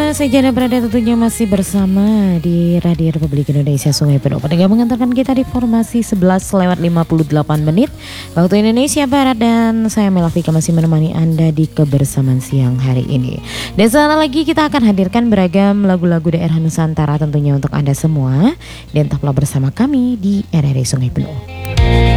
mana saja Anda berada tentunya masih bersama di Radio Republik Indonesia Sungai Penuh. Pendengar mengantarkan kita di formasi 11:58 waktu Indonesia Barat, dan saya Melafika masih menemani Anda di kebersamaan siang hari ini. Dan selanjutnya lagi kita akan hadirkan beragam lagu-lagu daerah Nusantara tentunya untuk Anda semua, dan tetaplah bersama kami di RRI Sungai Penuh.